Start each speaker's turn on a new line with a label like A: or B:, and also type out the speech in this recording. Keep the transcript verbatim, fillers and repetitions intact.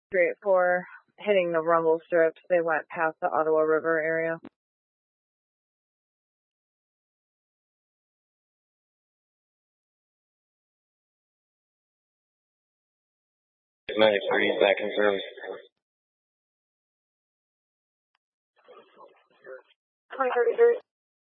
A: Street for hitting the rumble strips. They went past the Ottawa River area.
B: ninety-three, back in service.
A: twenty thirty-three.